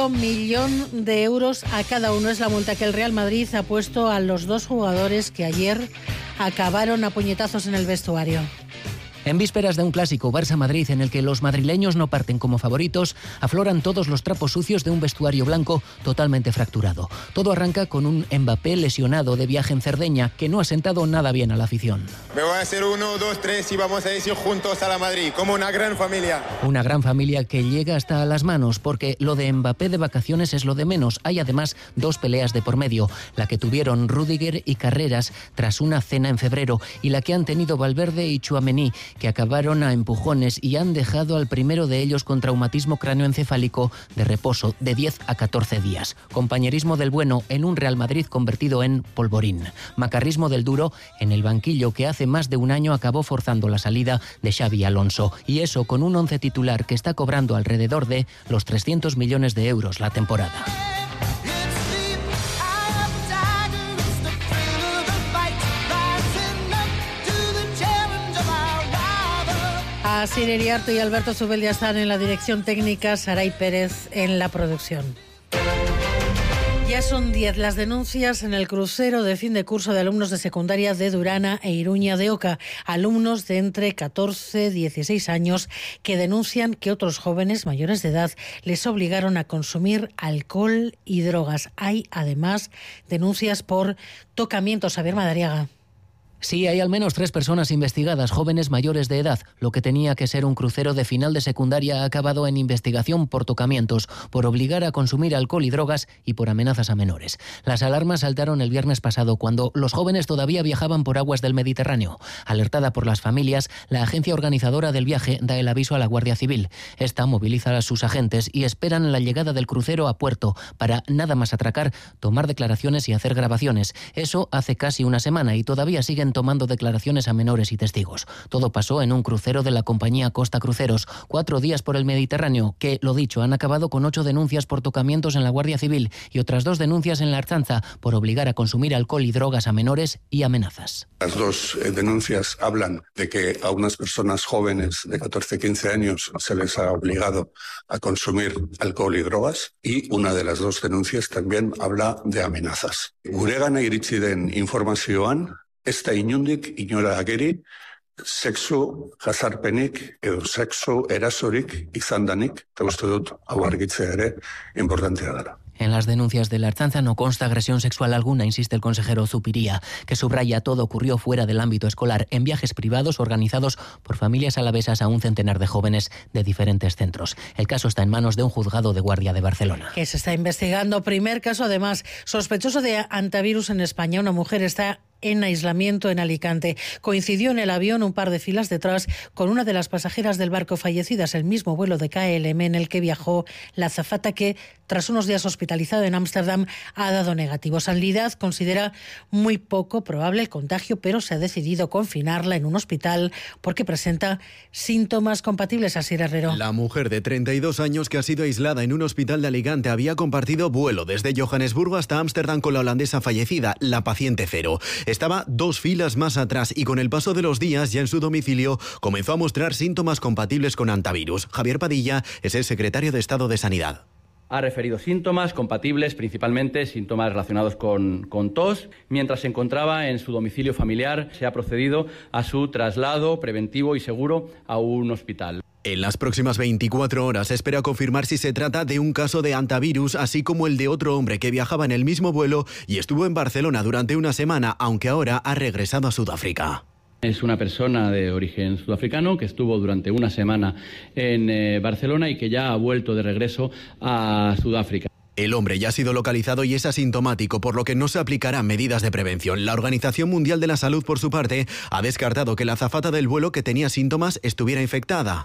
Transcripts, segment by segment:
1.000.000 de euros a cada uno es la multa que el Real Madrid ha puesto a los dos jugadores que ayer acabaron a puñetazos en el vestuario. En vísperas de un clásico Barça-Madrid en el que los madrileños no parten como favoritos, afloran todos los trapos sucios de un vestuario blanco totalmente fracturado. Todo arranca con un Mbappé lesionado de viaje en Cerdeña, que no ha sentado nada bien a la afición. Me voy a hacer 1, 2, 3 y vamos a decir juntos a la Madrid, como una gran familia. Una gran familia que llega hasta las manos, porque lo de Mbappé de vacaciones es lo de menos. Hay además dos peleas de por medio, la que tuvieron Rüdiger y Carreras tras una cena en febrero y la que han tenido Valverde y Tchouaméni, que acabaron a empujones y han dejado al primero de ellos con traumatismo cráneoencefálico de reposo de 10 a 14 días. Compañerismo del bueno en un Real Madrid convertido en polvorín. Macarrismo del duro en el banquillo que hace más de un año acabó forzando la salida de Xabi Alonso. Y eso con un once titular que está cobrando alrededor de los 300 millones de euros la temporada. Asier Iriarte y Alberto Zubeldia están en la dirección técnica, Saray Pérez en la producción. Ya son 10 las denuncias en el crucero de fin de curso de alumnos de secundaria de Durana e Iruña de Oca, alumnos de entre 14 y 16 años que denuncian que otros jóvenes mayores de edad les obligaron a consumir alcohol y drogas. Hay además denuncias por tocamientos. Xavier Madariaga. Sí, hay al menos 3 personas investigadas, jóvenes mayores de edad. Lo que tenía que ser un crucero de final de secundaria ha acabado en investigación por tocamientos, por obligar a consumir alcohol y drogas y por amenazas a menores. Las alarmas saltaron el viernes pasado cuando los jóvenes todavía viajaban por aguas del Mediterráneo. Alertada por las familias, la agencia organizadora del viaje da el aviso a la Guardia Civil. Esta moviliza a sus agentes y esperan la llegada del crucero a puerto para nada más atracar, tomar declaraciones y hacer grabaciones. Eso hace casi una semana y todavía siguen tomando declaraciones a menores y testigos. Todo pasó en un crucero de la compañía Costa Cruceros. 4 días por el Mediterráneo que, lo dicho, han acabado con 8 denuncias por tocamientos en la Guardia Civil y otras 2 denuncias en la Archanza por obligar a consumir alcohol y drogas a menores y amenazas. Las 2 denuncias hablan de que a unas personas jóvenes de 14-15 años se les ha obligado a consumir alcohol y drogas, y una de las 2 denuncias también habla de amenazas. Guregana iritsi den informazioan, ez da inondik inora ageri, sexu jazarpenik edo sexu erasorik izan danik, eta uste dut hau argitzea ere importantea dela. En las denuncias de la Archanza no consta agresión sexual alguna, insiste el consejero Zupiría, que subraya todo ocurrió fuera del ámbito escolar, en viajes privados organizados por familias alavesas a un centenar de jóvenes de diferentes centros. El caso está en manos de un juzgado de guardia de Barcelona. Que se está investigando. Primer caso, además, sospechoso de antivirus en España. Una mujer está en aislamiento en Alicante. Coincidió en el avión un par de filas detrás con una de las pasajeras del barco fallecidas, el mismo vuelo de KLM en el que viajó la azafata, que tras unos días hospitalizada en Ámsterdam ha dado negativo. Sanidad considera muy poco probable el contagio, pero se ha decidido confinarla en un hospital porque presenta síntomas compatibles. Asier Herrero. La mujer de 32 años que ha sido aislada en un hospital de Alicante había compartido vuelo desde Johannesburgo hasta Ámsterdam con la holandesa fallecida, la paciente cero. Estaba 2 filas más atrás y con el paso de los días, ya en su domicilio, comenzó a mostrar síntomas compatibles con antivirus. Javier Padilla es el secretario de Estado de Sanidad. Ha referido síntomas compatibles, principalmente síntomas relacionados con tos. Mientras se encontraba en su domicilio familiar, se ha procedido a su traslado preventivo y seguro a un hospital. En las próximas 24 horas se espera confirmar si se trata de un caso de antivirus, así como el de otro hombre que viajaba en el mismo vuelo y estuvo en Barcelona durante una semana, aunque ahora ha regresado a Sudáfrica. Es una persona de origen sudafricano que estuvo durante una semana en Barcelona y que ya ha vuelto de regreso a Sudáfrica. El hombre ya ha sido localizado y es asintomático, por lo que no se aplicarán medidas de prevención. La Organización Mundial de la Salud, por su parte, ha descartado que la azafata del vuelo que tenía síntomas estuviera infectada.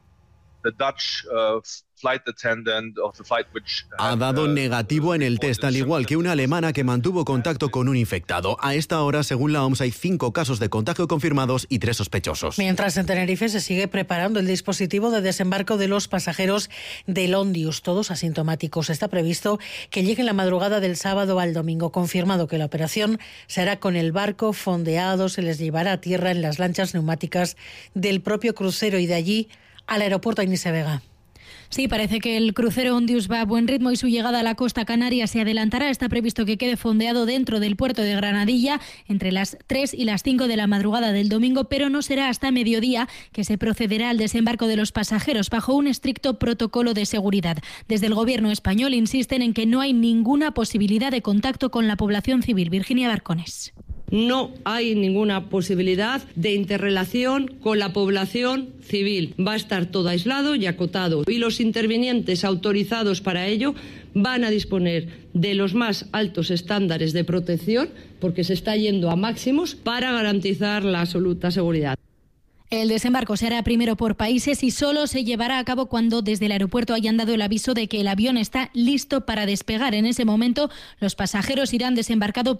Ha dado negativo en el test, al igual que una alemana que mantuvo contacto con un infectado. A esta hora, según la OMS, hay 5 casos de contagio confirmados y 3 sospechosos. Mientras en Tenerife se sigue preparando el dispositivo de desembarco de los pasajeros del Ondius, todos asintomáticos. Está previsto que llegue en la madrugada del sábado al domingo. Confirmado que la operación se hará con el barco fondeado, se les llevará a tierra en las lanchas neumáticas del propio crucero y de allí al aeropuerto Inés Vega. Sí, parece que el crucero Ondius va a buen ritmo y su llegada a la costa canaria se adelantará. Está previsto que quede fondeado dentro del puerto de Granadilla entre las 3 y las 5 de la madrugada del domingo, pero no será hasta mediodía que se procederá al desembarco de los pasajeros bajo un estricto protocolo de seguridad. Desde el Gobierno español insisten en que no hay ninguna posibilidad de contacto con la población civil. Virginia Barcones. No hay ninguna posibilidad de interrelación con la población civil. Va a estar todo aislado y acotado. Y los intervinientes autorizados para ello van a disponer de los más altos estándares de protección, porque se está yendo a máximos para garantizar la absoluta seguridad. El desembarco se hará primero por países y solo se llevará a cabo cuando desde el aeropuerto hayan dado el aviso de que el avión está listo para despegar. En ese momento, los pasajeros irán desembarcando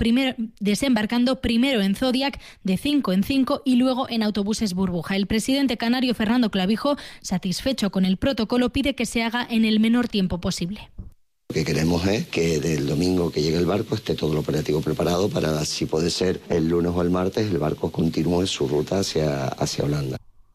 primero en Zodiac de 5 en 5 y luego en autobuses burbuja. El presidente canario Fernando Clavijo, satisfecho con el protocolo, pide que se haga en el menor tiempo posible. Lo que queremos es que del domingo que llegue el barco esté todo el operativo preparado para, si puede ser el lunes o el martes, el barco continúe su ruta hacia Holanda.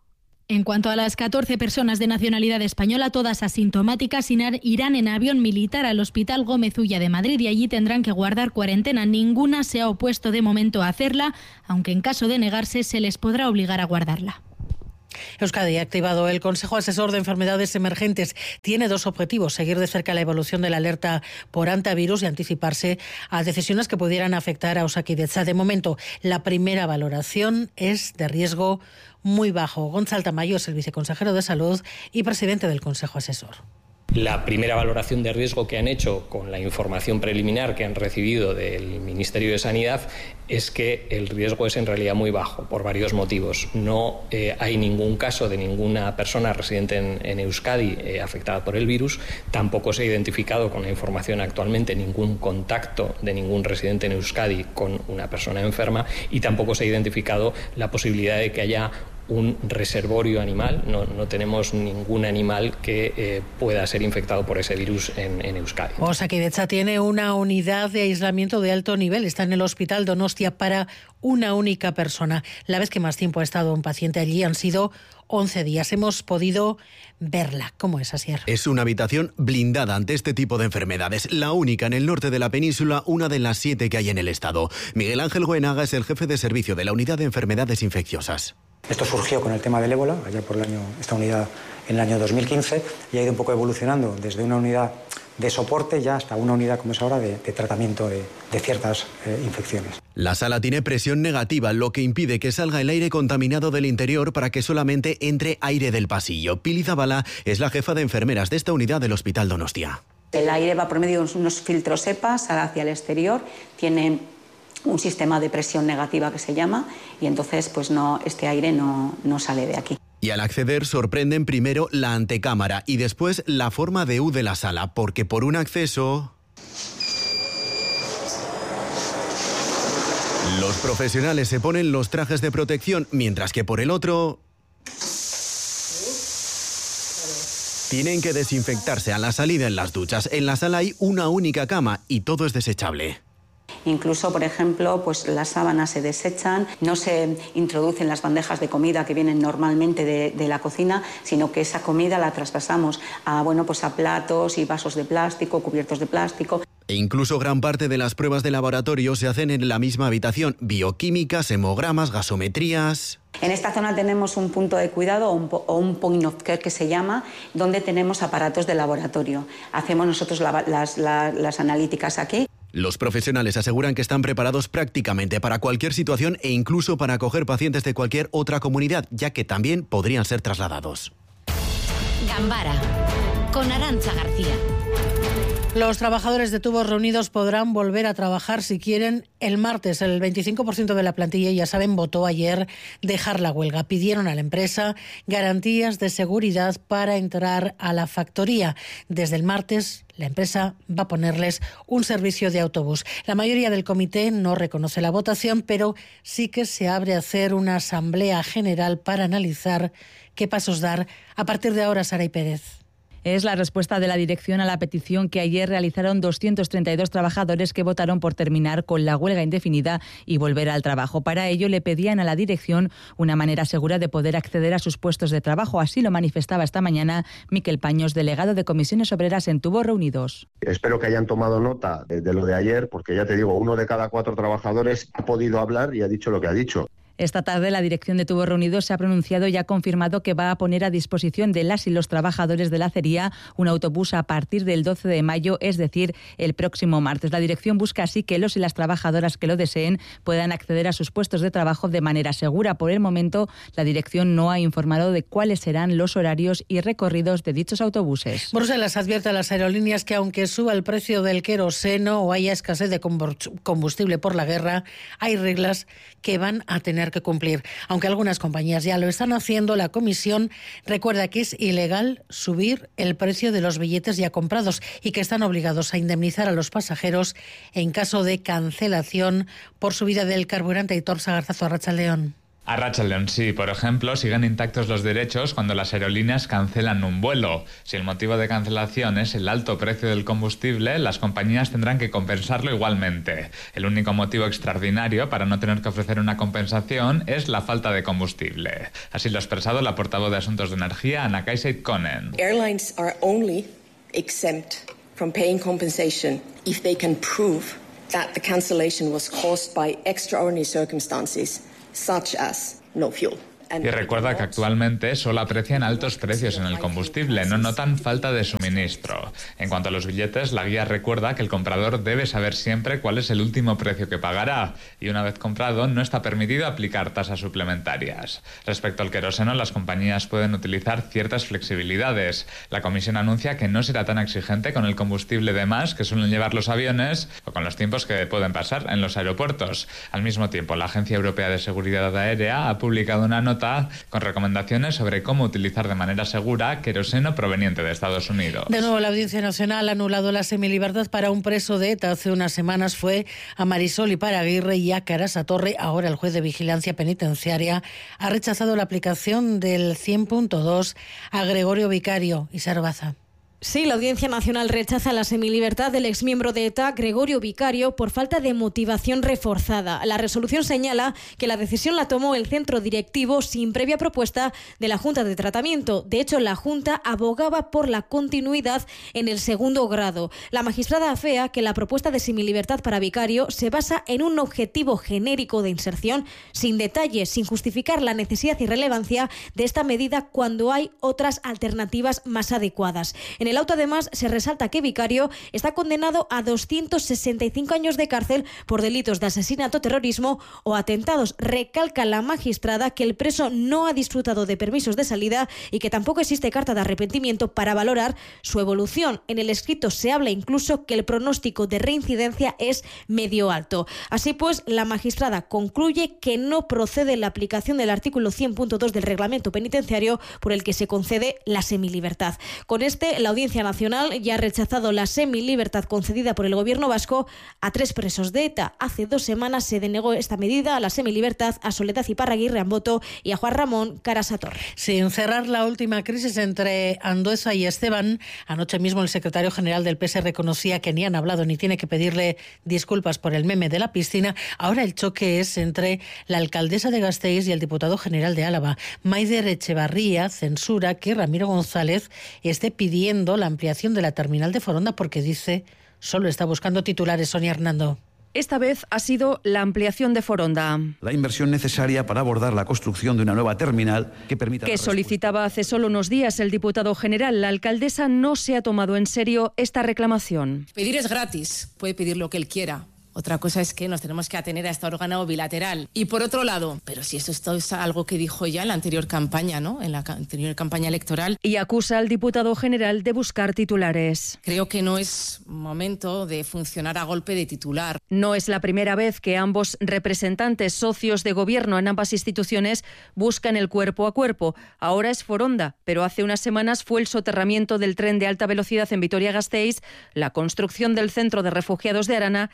En cuanto a las 14 personas de nacionalidad española, todas asintomáticas, irán en avión militar al Hospital Gómez Ulla de Madrid y allí tendrán que guardar cuarentena. Ninguna se ha opuesto de momento a hacerla, aunque en caso de negarse se les podrá obligar a guardarla. Euskadi ha activado el Consejo Asesor de Enfermedades Emergentes. Tiene dos objetivos: seguir de cerca la evolución de la alerta por hantavirus y anticiparse a decisiones que pudieran afectar a Osakidetza. De momento, la primera valoración es de riesgo muy bajo. Gonzalo Tamayo es el viceconsejero de Salud y presidente del Consejo Asesor. La primera valoración de riesgo que han hecho con la información preliminar que han recibido del Ministerio de Sanidad es que el riesgo es en realidad muy bajo por varios motivos. No hay ningún caso de ninguna persona residente en Euskadi afectada por el virus. Tampoco se ha identificado con la información actualmente ningún contacto de ningún residente en Euskadi con una persona enferma y tampoco se ha identificado la posibilidad de que haya un reservorio animal. No tenemos ningún animal que pueda ser infectado por ese virus en Euskadi. Osakidetza tiene una unidad de aislamiento de alto nivel. Está en el Hospital Donostia para una única persona. La vez que más tiempo ha estado un paciente allí han sido 11 días. Hemos podido verla. ¿Cómo es, Asier? Es una habitación blindada ante este tipo de enfermedades. La única en el norte de la península, una de las 7 que hay en el estado. Miguel Ángel Goenaga es el jefe de servicio de la Unidad de Enfermedades Infecciosas. Esto surgió con el tema del ébola, allá por esta unidad en el año 2015, y ha ido un poco evolucionando desde una unidad de soporte ya hasta una unidad, como es ahora, de tratamiento de ciertas infecciones. La sala tiene presión negativa, lo que impide que salga el aire contaminado del interior para que solamente entre aire del pasillo. Pili Zabala es la jefa de enfermeras de esta unidad del Hospital Donostia. El aire va por medio de unos filtros EPA, sale hacia el exterior, tiene un sistema de presión negativa que se llama, y entonces este aire no sale de aquí. Y al acceder sorprenden primero la antecámara y después la forma de U de la sala, porque por un acceso los profesionales se ponen los trajes de protección, mientras que por el otro tienen que desinfectarse a la salida en las duchas. En la sala hay una única cama y todo es desechable. Incluso, por ejemplo, las sábanas se desechan, no se introducen las bandejas de comida que vienen normalmente de la cocina, sino que esa comida la traspasamos a platos y vasos de plástico, cubiertos de plástico. E incluso gran parte de las pruebas de laboratorio se hacen en la misma habitación: bioquímicas, hemogramas, gasometrías. En esta zona tenemos un punto de cuidado o un point of care que se llama, donde tenemos aparatos de laboratorio. Hacemos nosotros las analíticas aquí. Los profesionales aseguran que están preparados prácticamente para cualquier situación e incluso para acoger pacientes de cualquier otra comunidad, ya que también podrían ser trasladados. Gambara, con Arantza García. Los trabajadores de Tubos Reunidos podrán volver a trabajar si quieren el martes. El 25% de la plantilla, ya saben, votó ayer dejar la huelga. Pidieron a la empresa garantías de seguridad para entrar a la factoría. Desde el martes, la empresa va a ponerles un servicio de autobús. La mayoría del comité no reconoce la votación, pero sí que se abre a hacer una asamblea general para analizar qué pasos dar a partir de ahora, Saray Pérez. Es la respuesta de la dirección a la petición que ayer realizaron 232 trabajadores que votaron por terminar con la huelga indefinida y volver al trabajo. Para ello le pedían a la dirección una manera segura de poder acceder a sus puestos de trabajo. Así lo manifestaba esta mañana Miquel Paños, delegado de Comisiones Obreras en Tubos Reunidos. Espero que hayan tomado nota de lo de ayer, porque ya te digo, 1 de cada 4 trabajadores ha podido hablar y ha dicho lo que ha dicho. Esta tarde la dirección de Tubos Reunidos se ha pronunciado y ha confirmado que va a poner a disposición de las y los trabajadores de la acería un autobús a partir del 12 de mayo, es decir, el próximo martes. La dirección busca así que los y las trabajadoras que lo deseen puedan acceder a sus puestos de trabajo de manera segura. Por el momento, la dirección no ha informado de cuáles serán los horarios y recorridos de dichos autobuses. Bruselas advierte a las aerolíneas que aunque suba el precio del queroseno o haya escasez de combustible por la guerra, hay reglas que van a tener que cumplir. Aunque algunas compañías ya lo están haciendo, la Comisión recuerda que es ilegal subir el precio de los billetes ya comprados y que están obligados a indemnizar a los pasajeros en caso de cancelación por subida del carburante. Aitor Sagarzazo, Arratsaldeon. Arratsaldeon, sí. Por ejemplo, siguen intactos los derechos cuando las aerolíneas cancelan un vuelo. Si el motivo de cancelación es el alto precio del combustible, las compañías tendrán que compensarlo igualmente. El único motivo extraordinario para no tener que ofrecer una compensación es la falta de combustible. Así lo ha expresado la portavoz de Asuntos de Energía, Anna-Kaisa Ikonen. Airlines are only exempt from paying compensation if they can prove that the cancellation was caused by extraordinary circumstances, such as no fuel. Y recuerda que actualmente solo aprecian altos precios en el combustible, no notan falta de suministro. En cuanto a los billetes, la guía recuerda que el comprador debe saber siempre cuál es el último precio que pagará y una vez comprado no está permitido aplicar tasas suplementarias. Respecto al queroseno, las compañías pueden utilizar ciertas flexibilidades. La Comisión anuncia que no será tan exigente con el combustible de más que suelen llevar los aviones o con los tiempos que pueden pasar en los aeropuertos. Al mismo tiempo, la Agencia Europea de Seguridad Aérea ha publicado una nota con recomendaciones sobre cómo utilizar de manera segura queroseno proveniente de Estados Unidos. De nuevo, la Audiencia Nacional ha anulado la semilibertad para un preso de ETA. Hace unas semanas fue a Marisol Iparaguirre y a Carasa Torre. Ahora el juez de vigilancia penitenciaria ha rechazado la aplicación del 100.2 a Gregorio Vicario y Sarbaza. Sí, la Audiencia Nacional rechaza la semilibertad del exmiembro de ETA, Gregorio Vicario, por falta de motivación reforzada. La resolución señala que la decisión la tomó el centro directivo sin previa propuesta de la Junta de Tratamiento. De hecho, la Junta abogaba por la continuidad en el segundo grado. La magistrada afea que la propuesta de semilibertad para Vicario se basa en un objetivo genérico de inserción, sin detalles, sin justificar la necesidad y relevancia de esta medida cuando hay otras alternativas más adecuadas. En el auto, además, se resalta que Vicario está condenado a 265 años de cárcel por delitos de asesinato, terrorismo o atentados. Recalca la magistrada que el preso no ha disfrutado de permisos de salida y que tampoco existe carta de arrepentimiento para valorar su evolución. En el escrito se habla incluso que el pronóstico de reincidencia es medio alto. Así pues, la magistrada concluye que no procede la aplicación del artículo 100.2 del reglamento penitenciario por el que se concede la semilibertad. Con este, la Audiencia Nacional ya ha rechazado la semilibertad concedida por el Gobierno vasco a 3 presos de ETA. Hace 2 semanas se denegó esta medida, la semilibertad, a Soledad Iparaguirre Amboto y a Juan Ramón Carasa Torre. Sin cerrar la última crisis entre Andueza y Esteban, anoche mismo el secretario general del PS reconocía que ni han hablado ni tiene que pedirle disculpas por el meme de la piscina. Ahora el choque es entre la alcaldesa de Gasteiz y el diputado general de Álava. Maider Echevarría censura que Ramiro González esté pidiendo la ampliación de la terminal de Foronda porque dice solo está buscando titulares. Sonia Hernando. Esta vez ha sido la ampliación de Foronda. La inversión necesaria para abordar la construcción de una nueva terminal que permita... Que solicitaba hace solo unos días el diputado general. La alcaldesa no se ha tomado en serio esta reclamación. Pedir es gratis, puede pedir lo que él quiera. Otra cosa es que nos tenemos que atener a este órgano bilateral. Y por otro lado, pero si esto es algo que dijo ya en la anterior campaña, ¿no? En la anterior campaña electoral. Y acusa al diputado general de buscar titulares. Creo que no es momento de funcionar a golpe de titular. No es la primera vez que ambos representantes socios de gobierno en ambas instituciones buscan el cuerpo a cuerpo. Ahora es Foronda, pero hace unas semanas fue el soterramiento del tren de alta velocidad en Vitoria-Gasteiz, la construcción del centro de refugiados de Arana y antes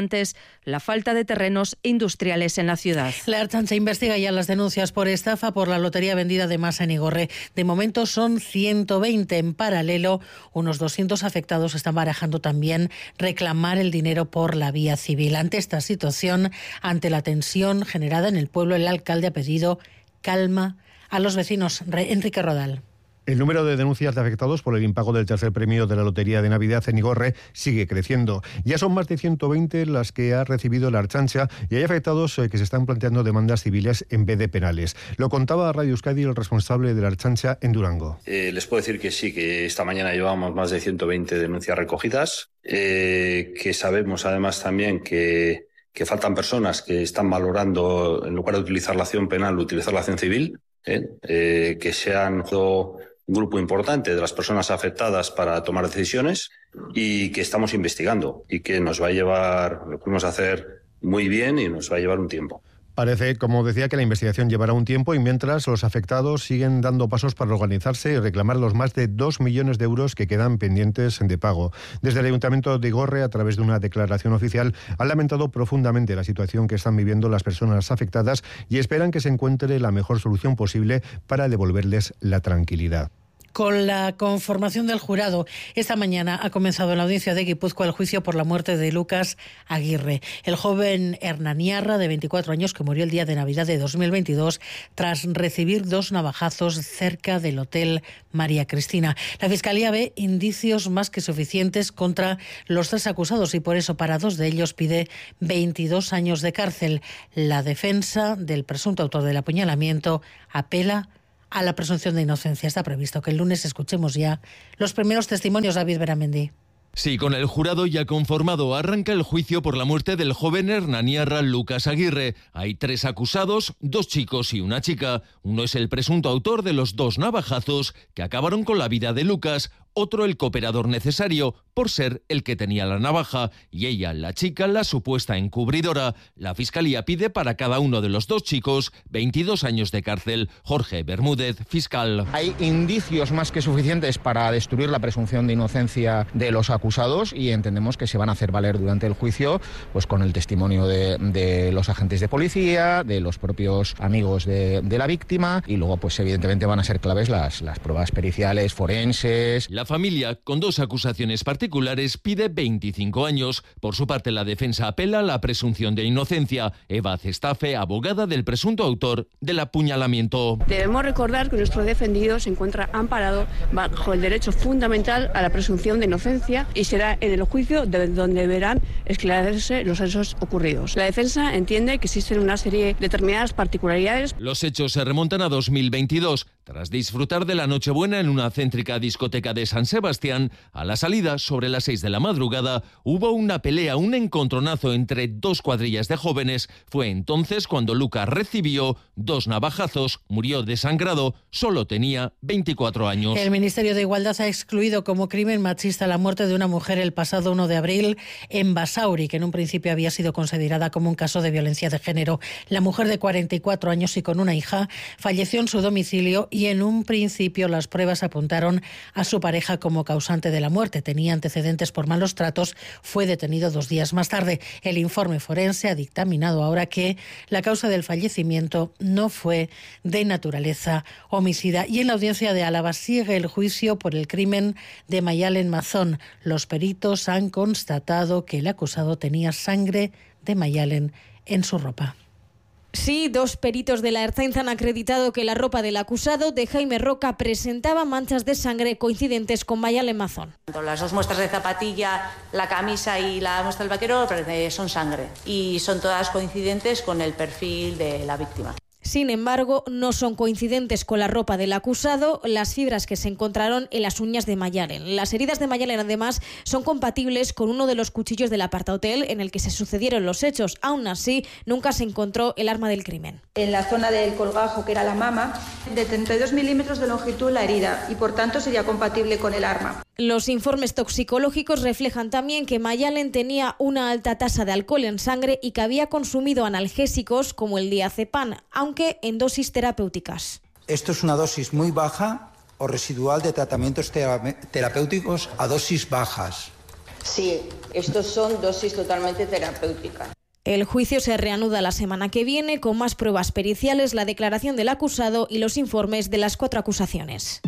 condicionantes, la falta de terrenos industriales en la ciudad. La Ertzaintza investiga ya las denuncias por estafa por la lotería vendida de masa en Igorre. De momento son 120. En paralelo, unos 200 afectados están barajando también reclamar el dinero por la vía civil. Ante esta situación, ante la tensión generada en el pueblo, el alcalde ha pedido calma a los vecinos. Enrique Rodal. El número de denuncias de afectados por el impago del tercer premio de la Lotería de Navidad en Igorre sigue creciendo. Ya son más de 120 las que ha recibido la Ertzaintza y hay afectados que se están planteando demandas civiles en vez de penales. Lo contaba a Radio Euskadi el responsable de la Ertzaintza en Durango. Les puedo decir que sí, que esta mañana llevamos más de 120 denuncias recogidas, que sabemos además también que faltan personas que están valorando, en lugar de utilizar la acción penal, utilizar la acción civil, que se han un grupo importante de las personas afectadas para tomar decisiones y que estamos investigando y que nos va a llevar, lo podemos hacer muy bien y nos va a llevar un tiempo. Parece, como decía, que la investigación llevará un tiempo y mientras los afectados siguen dando pasos para organizarse y reclamar los más de 2 millones de euros que quedan pendientes de pago. Desde el Ayuntamiento de Igorre, a través de una declaración oficial, han lamentado profundamente la situación que están viviendo las personas afectadas y esperan que se encuentre la mejor solución posible para devolverles la tranquilidad. Con la conformación del jurado, esta mañana ha comenzado en la audiencia de Guipúzcoa el juicio por la muerte de Lucas Aguirre, el joven hernaniarra de 24 años que murió el día de Navidad de 2022 tras recibir 2 navajazos cerca del Hotel María Cristina. La Fiscalía ve indicios más que suficientes contra los 3 acusados y por eso para 2 de ellos pide 22 años de cárcel. La defensa del presunto autor del apuñalamiento apela a la presunción de inocencia. Está previsto que el lunes escuchemos ya los primeros testimonios. David Beramendi. Sí, con el jurado ya conformado, arranca el juicio por la muerte del joven hernaniarra Lucas Aguirre. Hay 3 acusados, 2 chicos y una chica. Uno es el presunto autor de los 2 navajazos que acabaron con la vida de Lucas. Otro el cooperador necesario, por ser el que tenía la navaja, y ella, la chica, la supuesta encubridora. La Fiscalía pide para cada uno de los 2 chicos 22 años de cárcel. Jorge Bermúdez, fiscal. Hay indicios más que suficientes para destruir la presunción de inocencia de los acusados y entendemos que se van a hacer valer durante el juicio, pues con el testimonio de los agentes de policía, de los propios amigos de la víctima y luego pues evidentemente van a ser claves las pruebas periciales, forenses. La familia, con 2 acusaciones particulares, pide 25 años. Por su parte, la defensa apela a la presunción de inocencia. Eva Cestafe, abogada del presunto autor del apuñalamiento. Debemos recordar que nuestro defendido se encuentra amparado bajo el derecho fundamental a la presunción de inocencia y será en el juicio donde deberán esclarecerse los hechos ocurridos. La defensa entiende que existen una serie de determinadas particularidades. Los hechos se remontan a 2022. Tras disfrutar de la Nochebuena en una céntrica discoteca de San Sebastián, a la salida, sobre las 6 de la madrugada, hubo una pelea, un encontronazo entre 2 cuadrillas de jóvenes. Fue entonces cuando Lucas recibió 2 navajazos, murió desangrado, solo tenía 24 años. El Ministerio de Igualdad ha excluido como crimen machista la muerte de una mujer el pasado 1 de abril en Basauri, que en un principio había sido considerada como un caso de violencia de género. La mujer de 44 años y con una hija falleció en su domicilio y en un principio las pruebas apuntaron a su pareja como causante de la muerte. Tenía antecedentes por malos tratos, fue detenido 2 días más tarde. El informe forense ha dictaminado ahora que la causa del fallecimiento no fue de naturaleza homicida. Y en la audiencia de Álava sigue el juicio por el crimen de Mayalen Mazón. Los peritos han constatado que el acusado tenía sangre de Mayalen en su ropa. Sí, 2 peritos de la Ertzaintza han acreditado que la ropa del acusado, de Jaime Roca, presentaba manchas de sangre coincidentes con Mayalen Mazón. Las 2 muestras de zapatilla, la camisa y la muestra del vaquero son sangre y son todas coincidentes con el perfil de la víctima. Sin embargo, no son coincidentes con la ropa del acusado las fibras que se encontraron en las uñas de Mayalen. Las heridas de Mayalen, además, son compatibles con uno de los cuchillos del apartahotel en el que se sucedieron los hechos. Aún así, nunca se encontró el arma del crimen. En la zona del colgajo, que era la mama, de 32 milímetros de longitud la herida y, por tanto, sería compatible con el arma. Los informes toxicológicos reflejan también que Mayalen tenía una alta tasa de alcohol en sangre y que había consumido analgésicos como el diazepam, aunque en dosis terapéuticas. Esto es una dosis muy baja o residual de tratamientos terapéuticos a dosis bajas. Sí, Estos son dosis totalmente terapéuticas. El juicio se reanuda la semana que viene con más pruebas periciales, la declaración del acusado y los informes de las 4 acusaciones.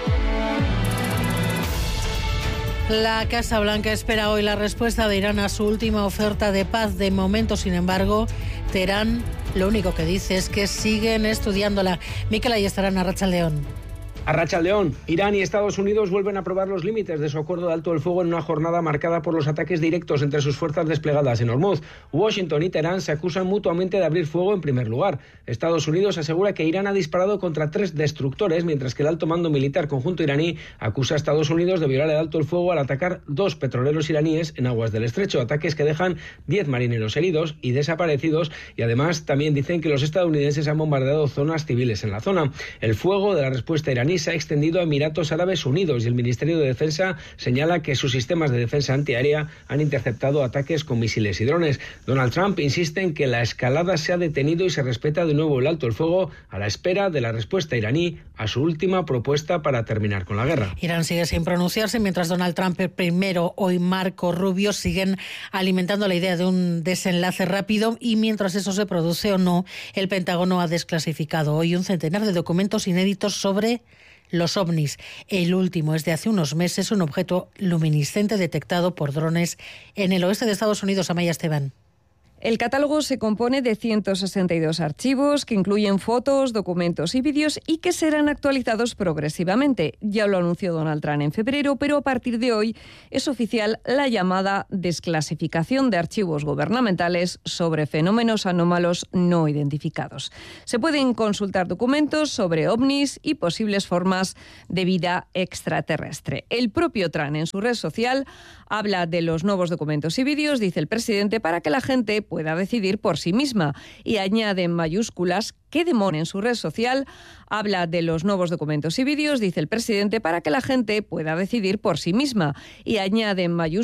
La Casa Blanca espera hoy la respuesta de Irán a su última oferta de paz. De momento, sin embargo, Teherán lo único que dice es que siguen estudiándola. Mikel Ayestarán, Arratsaldeon. Arratsaldeon, Irán y Estados Unidos vuelven a probar los límites de su acuerdo de alto el fuego en una jornada marcada por los ataques directos entre sus fuerzas desplegadas en Hormuz. Washington y Teherán se acusan mutuamente de abrir fuego en primer lugar. Estados Unidos asegura que Irán ha disparado contra 3 destructores, mientras que el alto mando militar conjunto iraní acusa a Estados Unidos de violar el alto el fuego al atacar 2 petroleros iraníes en aguas del estrecho, ataques que dejan 10 marineros heridos y desaparecidos, y además también dicen que los estadounidenses han bombardeado zonas civiles en la zona. El fuego de la respuesta iraní se ha extendido a Emiratos Árabes Unidos y el Ministerio de Defensa señala que sus sistemas de defensa antiaérea han interceptado ataques con misiles y drones. Donald Trump insiste en que la escalada se ha detenido y se respeta de nuevo el alto el fuego a la espera de la respuesta iraní a su última propuesta para terminar con la guerra. Irán sigue sin pronunciarse, mientras Donald Trump, el primero, hoy Marco Rubio, siguen alimentando la idea de un desenlace rápido, y mientras eso se produce o no, el Pentágono ha desclasificado hoy un centenar de documentos inéditos sobre los ovnis. El último es de hace unos meses, un objeto luminiscente detectado por drones en el oeste de Estados Unidos. Amaya Esteban. El catálogo se compone de 162 archivos que incluyen fotos, documentos y vídeos y que serán actualizados progresivamente. Ya lo anunció Donald Trump en febrero, pero a partir de hoy es oficial la llamada desclasificación de archivos gubernamentales sobre fenómenos anómalos no identificados. Se pueden consultar documentos sobre ovnis y posibles formas de vida extraterrestre. El propio Trump en su red social habla de los nuevos documentos y vídeos, dice el presidente, para que la gente pueda decidir por sí misma, y añade en mayúsculas que demonios. En su red social habla de los nuevos documentos y vídeos, dice el presidente, para que la gente pueda decidir por sí misma, y añade en mayúsculas